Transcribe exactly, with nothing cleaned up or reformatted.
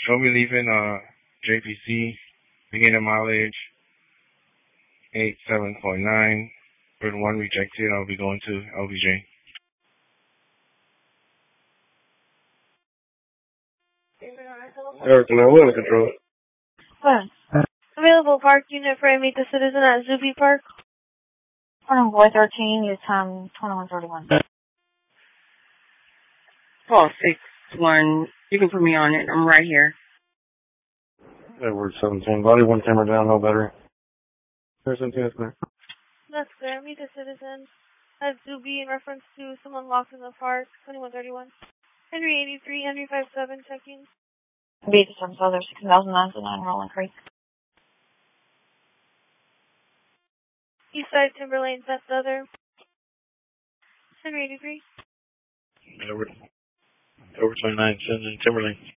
So we leaving uh J P C, beginning mileage eight seven point nine. For the one rejected, I'll be going to L B J. Everything I will control. What? Available park unit for Meet the Citizen at Zuby Park. Morning, boy thirteen, you time twenty-one thirty-one. Call six one. You can put me on it. I'm right here. Edward seventeen. Body one camera down, no battery. seventeen, that's clear. That's clear. Meet the Citizen at Zuby in reference to someone lost in the park. twenty-one thirty-one. Henry eighty-three, Henry five seven, checking. Beat the service other six thousand nine to nine Rolling Creek. Eastside Timberlane, that's the other. Henry eighty-three. Edward. Edward twenty-nine, Timberlane.